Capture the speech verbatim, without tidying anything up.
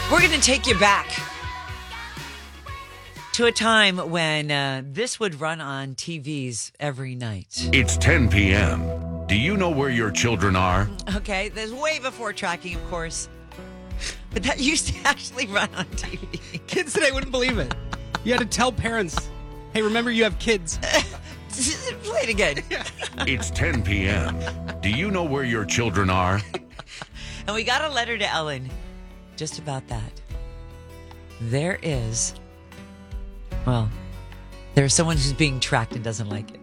We're going to take you back to a time when uh, this would run on T Vs every night. It's ten p.m. Do you know where your children are? Okay, there's way before tracking, of course. But that used to actually run on T V. Kids today wouldn't believe it. You had to tell parents, hey, remember you have kids. Play it again. It's ten p.m. Do you know where your children are? And we got a letter to Ellen just about that. There is, well, there's someone who's being tracked and doesn't like